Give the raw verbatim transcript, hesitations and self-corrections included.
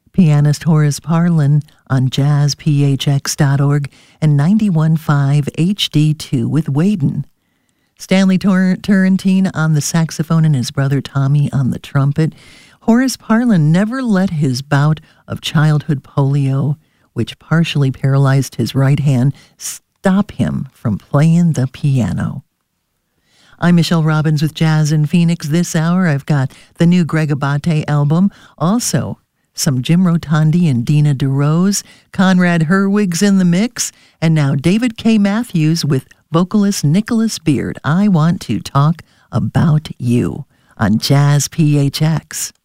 Pianist Horace Parlan on jazz p h x dot org and ninety-one point five H D two with Waden. Stanley Tor- Turrentine on the saxophone and his brother Tommy on the trumpet. Horace Parlan never let his bout of childhood polio, which partially paralyzed his right hand, stop him from playing the piano. I'm Michelle Robbins with Jazz in Phoenix. This hour I've got the new Greg Abate album, also some Jim Rotondi and Dina DeRose, Conrad Herwig's in the mix, and now David K. Matthews with vocalist Nicholas Beard. I Want to Talk About You on Jazz P H X.